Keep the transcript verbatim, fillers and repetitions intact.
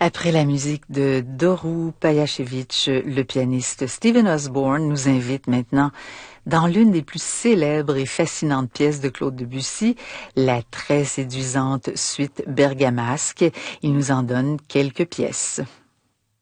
Après la musique de Doru Pajašević, le pianiste Steven Osborne nous invite maintenant dans l'une des plus célèbres et fascinantes pièces de Claude Debussy, la très séduisante suite bergamasque. Il nous en donne quelques pièces.